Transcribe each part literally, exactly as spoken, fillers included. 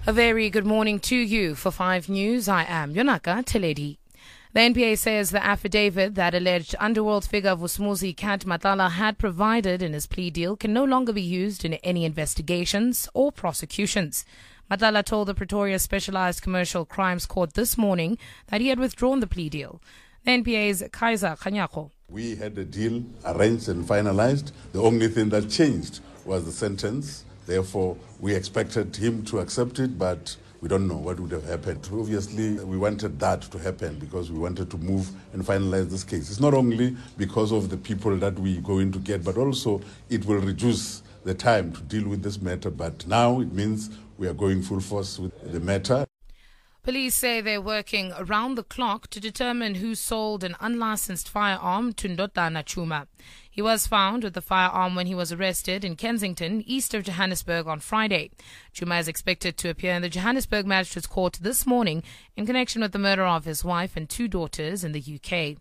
A very good morning to you. For five News, I am Yonaka Teledi. The N P A says the affidavit that alleged underworld figure Vusumuzi Kat Matlala had provided in his plea deal can no longer be used in any investigations or prosecutions. Matlala told the Pretoria Specialized Commercial Crimes Court this morning that he had withdrawn the plea deal. The N P A's Kaiser Kanyako. We had a deal arranged and finalized. The only thing that changed was the sentence. Therefore, we expected him to accept it, but we don't know what would have happened. Obviously, we wanted that to happen because we wanted to move and finalize this case. It's not only because of the people that we're going to get, but also it will reduce the time to deal with this matter. But now it means we are going full force with the matter. Police say they're working around the clock to determine who sold an unlicensed firearm to Ndodana Chuma. He was found with the firearm when he was arrested in Kensington, east of Johannesburg, on Friday. Chuma is expected to appear in the Johannesburg Magistrates Court this morning in connection with the murder of his wife and two daughters in the U K.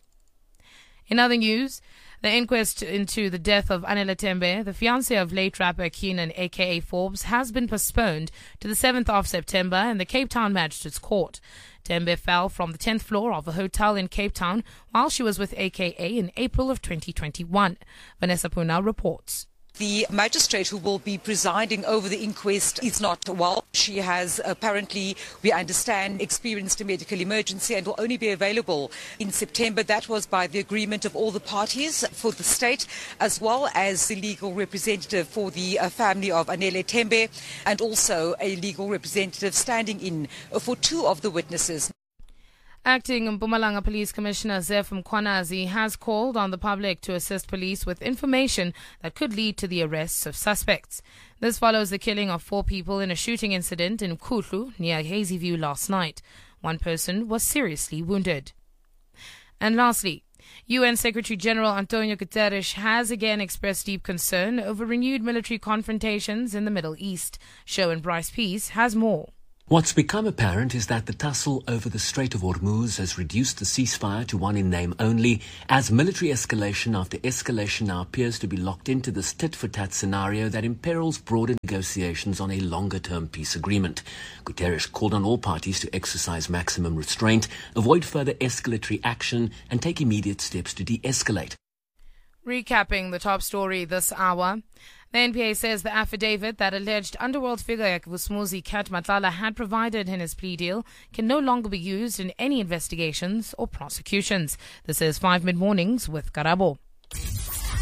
In other news, the inquest into the death of Anela Tembe, the fiancée of late rapper Keenan aka Forbes, has been postponed to the seventh of September in the Cape Town Magistrates Court. Tembe fell from the tenth floor of a hotel in Cape Town while she was with A K A in April of twenty twenty-one. Vanessa Puna reports. The magistrate who will be presiding over the inquest is not well. She has apparently, we understand, experienced a medical emergency and will only be available in September. That was by the agreement of all the parties for the state, as well as the legal representative for the uh, family of Anela Tembe, and also a legal representative standing in for two of the witnesses. Acting Mpumalanga Police Commissioner Zef Mkhwanazi has called on the public to assist police with information that could lead to the arrests of suspects. This follows the killing of four people in a shooting incident in Kutlu near Hazyview last night. One person was seriously wounded. And lastly, U N Secretary-General Antonio Guterres has again expressed deep concern over renewed military confrontations in the Middle East. Sherwin Bryce Peace has more. What's become apparent is that the tussle over the Strait of Hormuz has reduced the ceasefire to one in name only, as military escalation after escalation now appears to be locked into this tit-for-tat scenario that imperils broader negotiations on a longer-term peace agreement. Guterres called on all parties to exercise maximum restraint, avoid further escalatory action, and take immediate steps to de-escalate. Recapping the top story this hour, the N P A says the affidavit that alleged underworld figure Vusumuzi Kat Matlala had provided in his plea deal can no longer be used in any investigations or prosecutions. This is five Mid-Mornings with Karabo.